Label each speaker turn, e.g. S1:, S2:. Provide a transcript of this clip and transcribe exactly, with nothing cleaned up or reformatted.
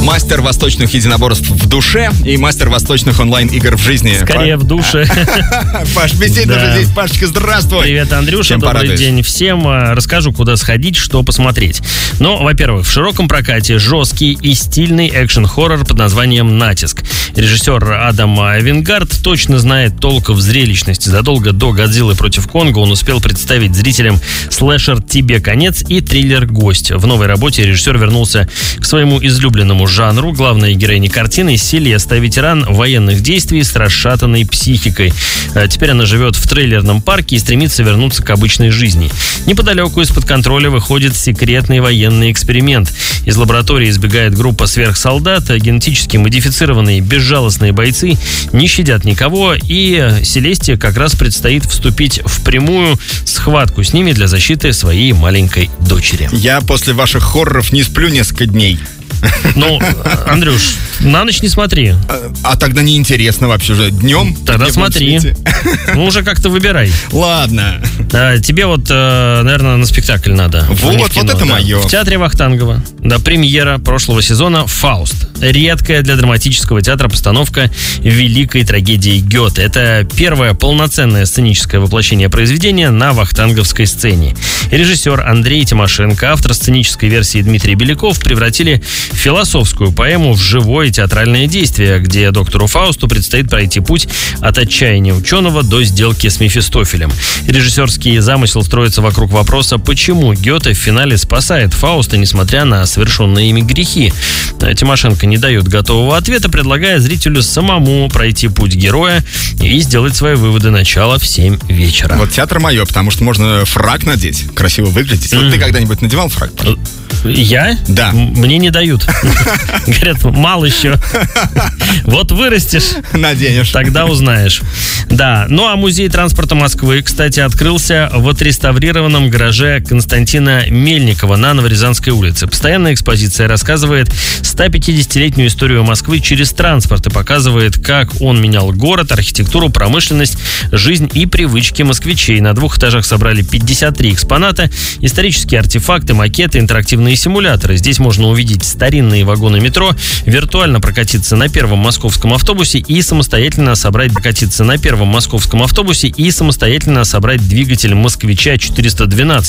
S1: Мастер восточных единоборств в душе и мастер восточных онлайн-игр в жизни.
S2: Скорее
S1: Па...
S2: в душе.
S1: Паш, беседа уже здесь. Пашечка, здравствуй.
S2: Привет, Андрюша.
S1: Чем
S2: Добрый
S1: порадуешь?
S2: день всем. Расскажу, куда сходить, что посмотреть. Ну, во-первых, в широком прокате жесткий и стильный экшен-хоррор под названием «Натиск». Режиссер Адам Вингард точно знает толк в зрелищности. Задолго до «Годзиллы против Конга» он успел представить зрителям слэшер «Тебе конец» и триллер «Гость». В новой работе режиссер вернулся к своему излюбленному жанру. Главная героиня картины — Селеста, ветеран военных действий с расшатанной психикой. Теперь она живет в трейлерном парке и стремится вернуться к обычной жизни. Неподалеку из-под контроля выходит секретный военный эксперимент. Из лаборатории избегает группа сверхсолдат, генетически модифицированные безжалостные бойцы не щадят никого, и Селесте как раз предстоит вступить в прямую схватку с ними для защиты своей маленькой дочери.
S1: Я после ваших хорроров не сплю несколько дней.
S2: Ну, Андрюш, на ночь не смотри.
S1: А, а тогда неинтересно вообще уже. Днем?
S2: Тогда смотри. Ну, уже как-то выбирай.
S1: Ладно.
S2: А, тебе вот, э, наверное, на спектакль надо.
S1: Вот, вот это
S2: да.
S1: мое.
S2: В театре Вахтангова. Да, премьера прошлого сезона «Фауст». Редкая для драматического театра постановка великой трагедии Гёте. Это первое полноценное сценическое воплощение произведения на вахтанговской сцене. Режиссер Андрей Тимошенко, автор сценической версии Дмитрий Беляков превратили философскую поэму в живое театральное действие, где доктору Фаусту предстоит пройти путь от отчаяния ученого до сделки с Мефистофелем. Режиссерский замысел строится вокруг вопроса, почему Гёте в финале спасает Фауста, несмотря на совершенные ими грехи. Тимошенко не дает готового ответа, предлагая зрителю самому пройти путь героя и сделать свои выводы. Начало в семь вечера.
S1: Вот театр мое, потому что можно фрак надеть, красиво выглядеть. Вот mm. ты когда-нибудь надевал фрак?
S2: Я?
S1: Да.
S2: Мне не дают. Говорят, мало еще. Вот вырастешь,
S1: наденешь.
S2: Тогда узнаешь. Да. Ну а музей транспорта Москвы, кстати, открылся в отреставрированном гараже Константина Мельникова на Новорязанской улице. Постоянная экспозиция рассказывает сто пятидесятилетнюю историю Москвы через транспорт и показывает, как он менял город, архитектуру, промышленность, жизнь и привычки москвичей. На двух этажах собрали пятьдесят три экспоната, исторические артефакты, макеты, интерактивные симуляторы. Здесь можно увидеть старинные вагоны метро, виртуально прокатиться на первом московском автобусе и самостоятельно собрать прокатиться на первом московском автобусе и самостоятельно собрать двигатель «Москвича четыреста двенадцать».